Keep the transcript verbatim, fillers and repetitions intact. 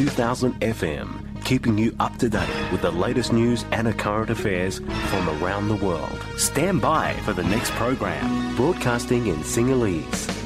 two thousand F M, keeping you up to date with the latest news and current affairs from around the world. Stand by for the next program, broadcasting in Sinhalese.